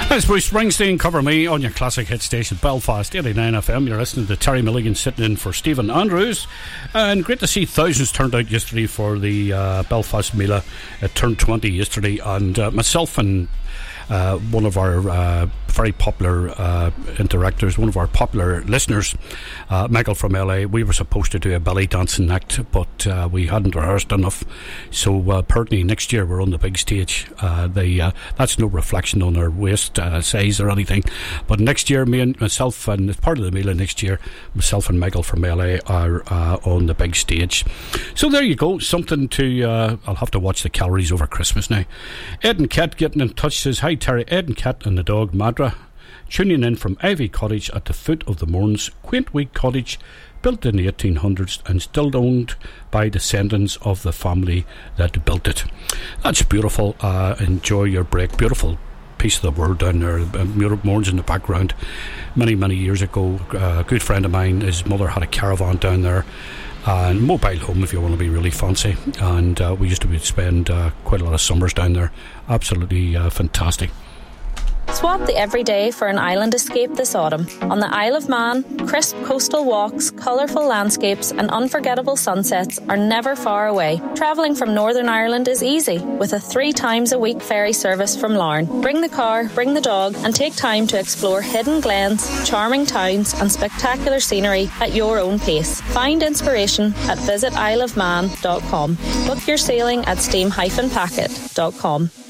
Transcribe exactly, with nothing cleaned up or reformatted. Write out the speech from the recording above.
It's Bruce Springsteen, Cover Me, on your classic hit station, Belfast eighty-nine F M. You're listening to Terry Milligan sitting in for Stephen Andrews. And great to see thousands turned out yesterday for the uh, Belfast Mila. It turned twenty yesterday, and uh, myself and uh, one of our uh, very popular uh, interactors, one of our popular listeners, uh, Michael from L A, we were supposed to do a belly dancing act, but uh, we hadn't rehearsed enough. So uh, apparently next year we're on the big stage. Uh, the, uh, that's no reflection on our waist uh, size or anything, but next year me and myself, and as part of the Mila next year, myself and Michael from L A are uh, on the big stage. So there you go, something to uh, I'll have to watch the calories over Christmas now. Ed and Kat getting in touch, says, hi Terry, Ed and Kat and the dog Madra, tuning in from Ivy Cottage at the foot of the Mourns, quaint wee cottage built in the eighteen hundreds and still owned by descendants of the family that built it. That's beautiful. Uh, enjoy your break. Beautiful piece of the world down there. Mourns in the background. Many many years ago, uh, a good friend of mine, his mother had a caravan down there, and mobile home if you want to be really fancy, and uh, we used to spend uh, quite a lot of summers down there. Absolutely uh, fantastic. Swap the everyday for an island escape this autumn. On the Isle of Man, crisp coastal walks, colourful landscapes and unforgettable sunsets are never far away. Travelling from Northern Ireland is easy, with a three times a week ferry service from Larne. Bring the car, bring the dog and take time to explore hidden glens, charming towns and spectacular scenery at your own pace. Find inspiration at visit isle of man dot com. Book your sailing at steam dash packet dot com.